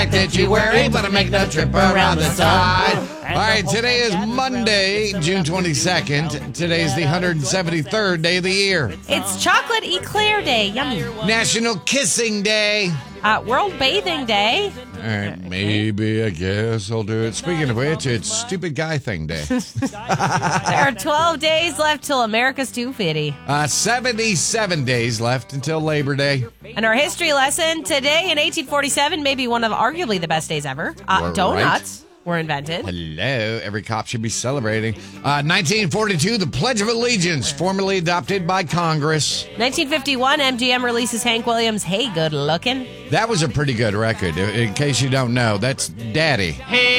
that you're wearing, but I make no trip around the side. All right, today is Monday, June 22nd. Today's the 173rd day of the year. It's Chocolate Eclair Day. Yummy. National Kissing Day. World Bathing Day. All right, maybe, I guess I'll do it. Speaking of which, it's Stupid Guy Thing Day. There are 12 days left till America's 250. 77 days left until Labor Day. And our history lesson today in 1847, maybe one of arguably the best days ever. Donuts were invented. Hello, every cop should be celebrating. 1942, the Pledge of Allegiance, formally adopted by Congress. 1951, MGM releases Hank Williams' Hey Good Lookin'. That was a pretty good record. In case you don't know, that's Daddy. Hey,